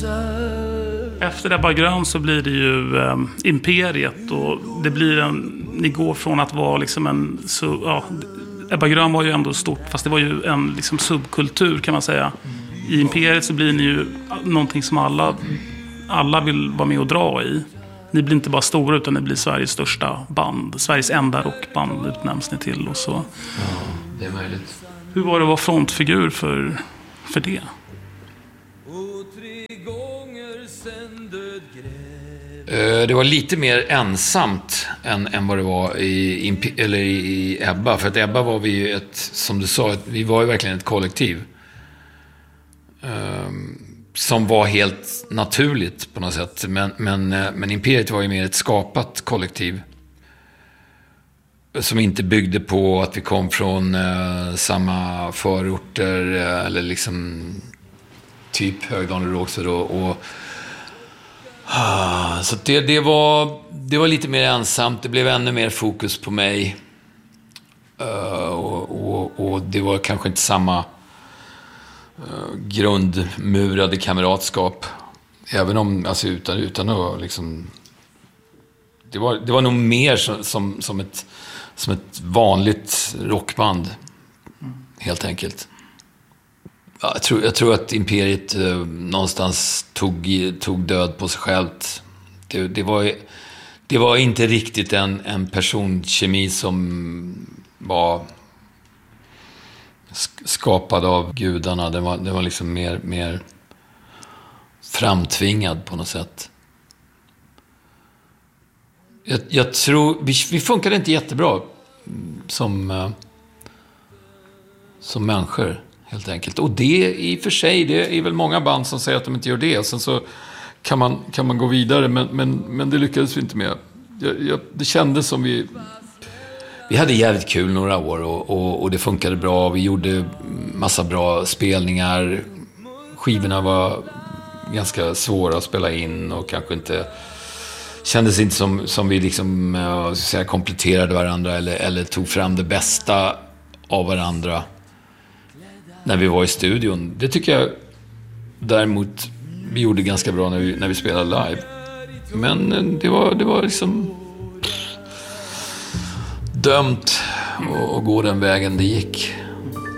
Efter Ebba Grön så blir det ju Imperiet, och det blir ni går från att vara liksom Ebba Grön var ju ändå stort, fast det var ju en liksom subkultur kan man säga. I Imperiet så blir ni ju någonting som alla vill vara med och dra i. Ni blir inte bara stora, utan ni blir Sveriges största band. Sveriges enda rockband utnämns ni till och så. Ja, det är möjligt. Hur var det att vara frontfigur för det? Det var lite mer ensamt än vad det var i Ebba. För att Ebba var vi ju som du sa, vi var ju verkligen ett kollektiv. Som var helt naturligt på något sätt. Men Imperiet var ju mer ett skapat kollektiv. Som inte byggde på att vi kom från samma förorter eller liksom typ Högdalen och Rågsved så det var lite mer ensamt. Det blev ännu mer fokus på mig. Och det var kanske inte samma grundmurade kamratskap. Även om, alltså utan att liksom... Det var nog mer som ett vanligt rockband. Helt enkelt. Jag tror att Imperiet någonstans tog död på sig självt. Det var inte riktigt en personkemi som var skapad av gudarna. Det var liksom mer framtvingad på något sätt. Jag tror vi funkade inte jättebra som människor helt enkelt. Och det i och för sig, det är väl många band som säger att de inte gör det. Sen så kan man gå vidare, men det lyckades vi inte med. Det kändes som vi hade jävligt kul några år och det funkade bra. Vi gjorde massa bra spelningar. Skivorna var ganska svåra att spela in och kanske inte kändes inte som vi liksom kompletterade varandra eller tog fram det bästa av varandra när vi var i studion. Det tycker jag däremot vi gjorde ganska bra när vi spelade live. Men det var liksom dömt att gå den vägen det gick.